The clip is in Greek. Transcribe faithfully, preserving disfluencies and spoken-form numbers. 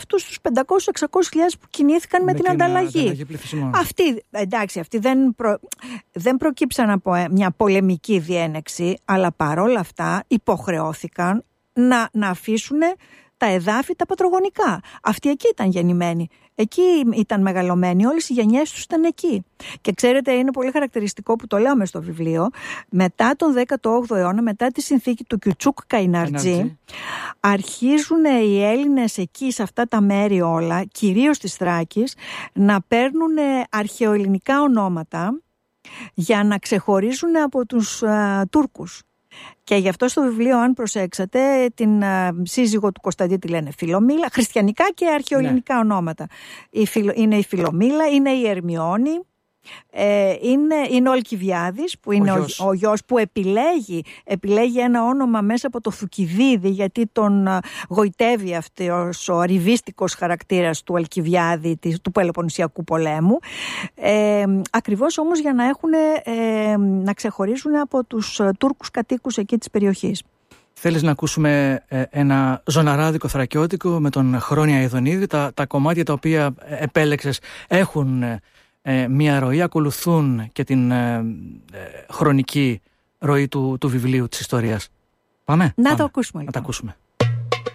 αυτούς τους πεντακόσιες με εξακόσιες χιλιάδες που κινήθηκαν με, με την ανταλλαγή. ανταλλαγή αυτοί, εντάξει, αυτοί δεν, προ, δεν προκύψαν από μια πολεμική διένεξη, αλλά παρόλα αυτά υποχρεώθηκαν να, να αφήσουν τα εδάφη τα πατρογονικά. Αυτοί εκεί ήταν γεννημένοι. Εκεί ήταν μεγαλωμένοι, όλες οι γενιές τους ήταν εκεί. Και ξέρετε, είναι πολύ χαρακτηριστικό που το λέω μες στο βιβλίο, μετά τον δέκατο όγδοο αιώνα, μετά τη συνθήκη του Κιουτσούκ Καϊναρτζή, αρχίζουν οι Έλληνες εκεί σε αυτά τα μέρη όλα, κυρίως της Θράκης, να παίρνουν αρχαιοελληνικά ονόματα για να ξεχωρίζουν από τους α, Τούρκους. Και γι' αυτό στο βιβλίο, αν προσέξατε, την α, σύζυγο του Κωνσταντή τη λένε Φιλομήλα, χριστιανικά και αρχαιοελληνικά ναι. ονόματα. Η Φιλο, είναι η Φιλομήλα, είναι η Ερμιόνη, ε, είναι, είναι ο Αλκιβιάδης που είναι ο γιος, ο, ο γιος που επιλέγει, επιλέγει ένα όνομα μέσα από το Θουκυδίδη, γιατί τον α, γοητεύει αυτός ο αριβίστικος χαρακτήρας του Αλκιβιάδη, της, του Πελοποννησιακού πολέμου, ε, ακριβώς όμως για να, έχουν, ε, να ξεχωρίζουν από τους ε, Τούρκους κατοίκους εκεί της περιοχής. Θέλεις να ακούσουμε ε, ένα ζωναράδικο θρακιώτικο με τον Χρόνια Ιδονίδη? Τα, τα κομμάτια τα οποία επέλεξες έχουν ε, Ε, μία ροή, ακολουθούν και την ε, ε, χρονική ροή του, του βιβλίου, της ιστορίας. Πάμε? Να Πάμε. το ακούσουμε. Να Λοιπόν. τα ακούσουμε.